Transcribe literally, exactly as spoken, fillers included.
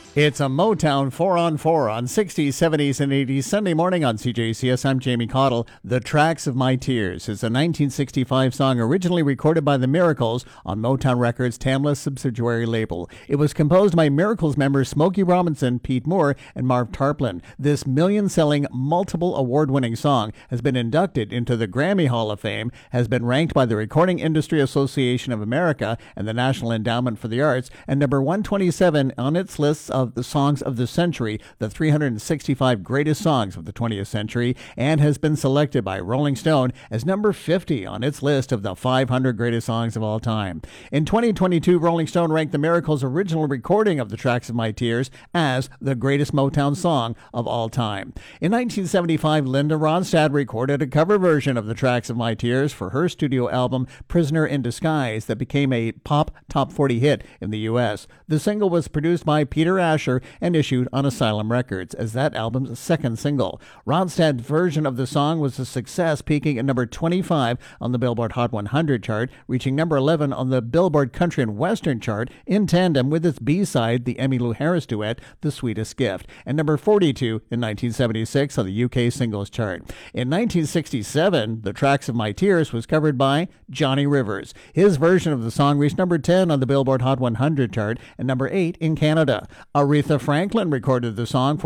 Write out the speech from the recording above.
It's a Motown four on four on sixties, seventies, and eighties Sunday morning on C J C S. I'm Jamie Cottle. The Tracks of My Tears is a nineteen sixty-five song originally recorded by the Miracles on Motown Records' Tamla subsidiary label. It was composed by Miracles members Smokey Robinson, Pete Moore, and Marv Tarplin. This million-selling, multiple award-winning song has been inducted into the Grammy Hall of Fame, has been ranked by the Recording Industry Association of America and the National Endowment for the Arts, and number one twenty-seven on its lists of the songs of the century, the three hundred sixty-five greatest songs of the twentieth century, and has been selected by Rolling Stone as number fifty on its list of the five hundred greatest songs of all time. In twenty twenty-two, Rolling Stone ranked the Miracles' original recording of The Tracks of My Tears as the greatest Motown song of all time. In nineteen seventy-five, Linda Ronstadt recorded a cover version of The Tracks of My Tears for her studio album Prisoner in Disguise that became a pop top forty hit in the U S. The single was produced by Peter Asher and issued on Asylum Records as that album's second single. Ronstadt's version of the song was a success, peaking at number twenty-five on the Billboard Hot one hundred chart, reaching number eleven on the Billboard Country and Western chart in tandem with its B-side, the Emmylou Harris duet, The Sweetest Gift, and number forty-two in nineteen seventy-six on the U K singles chart. In nineteen sixty-seven, The Tracks of My Tears was covered by Johnny Rivers. His version of the song reached number ten on the Billboard Hot one hundred chart and number eight in Canada. Aretha Franklin recorded the song for